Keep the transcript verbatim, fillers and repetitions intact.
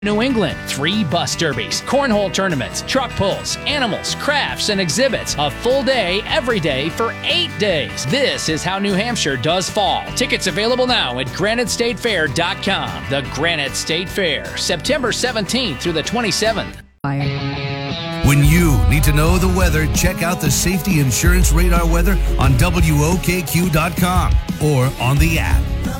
New England, three bus derbies, cornhole tournaments, truck pulls, animals, crafts, and exhibits. A full day every day for eight days. This is how New Hampshire does fall. Tickets available now at granite state fair dot com. The Granite State Fair, September seventeenth through the twenty-seventh. When you need to know the weather, check out the Safety Insurance Radar weather on W O K Q dot com or on the app.